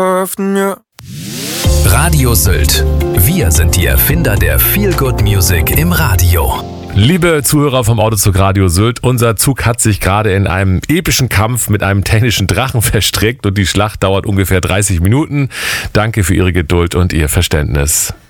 Radio Sylt. Wir sind die Erfinder der Feel-Good-Music im Radio. Liebe Zuhörer vom Autozug Radio Sylt, unser Zug hat sich gerade in einem epischen Kampf mit einem technischen Drachen verstrickt und die Schlacht dauert ungefähr 30 Minuten. Danke für Ihre Geduld und Ihr Verständnis.